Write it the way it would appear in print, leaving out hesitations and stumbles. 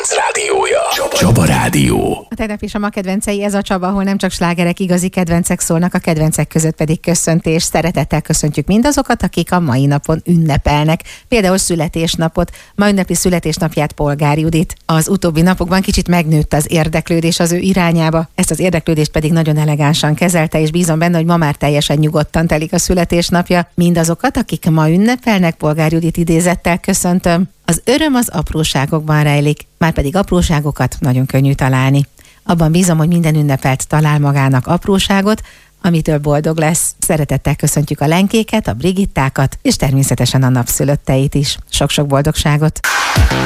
Kilenc rádiója. Csaba Rádió. A tegnap is a ma kedvencei, ez a Csaba, ahol nem csak slágerek, igazi kedvencek szólnak, a kedvencek között pedig köszöntés. Szeretettel köszöntjük mindazokat, akik a mai napon ünnepelnek. Például születésnapot. Ma ünnepli születésnapját Polgár Judit. Az utóbbi napokban kicsit megnőtt az érdeklődés az ő irányába. Ezt az érdeklődést pedig nagyon elegánsan kezelte, és bízom benne, hogy ma már teljesen nyugodtan telik a születésnapja. Mindazokat, akik ma ünnepelnek, Polgár Judit idézettel köszöntöm. Az öröm az apróságokban rejlik, márpedig apróságokat nagyon könnyű találni. Abban bízom, hogy minden ünnepelt talál magának apróságot, amitől boldog lesz. Szeretettel köszöntjük a Lenkéket, a Brigittákat, és természetesen a napszülötteit is. Sok-sok boldogságot!